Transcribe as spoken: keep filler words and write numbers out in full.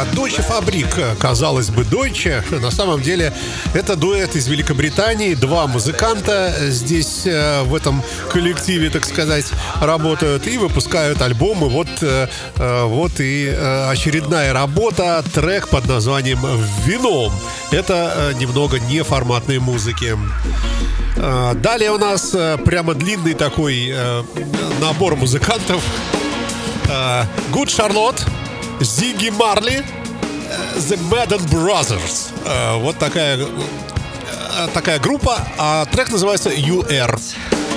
Да, Deutsche Fabrik, казалось бы, Deutsche. На самом деле это дуэт из Великобритании. Два музыканта здесь в этом коллективе, так сказать, работают и выпускают альбомы. Вот, вот и очередная работа, трек под названием «Вином». Это немного неформатной музыки. Далее у нас прямо длинный такой набор музыкантов. Good Charlotte, Ziggy Marley, The Madden Brothers. Вот такая, такая группа, а трек называется «ю эр».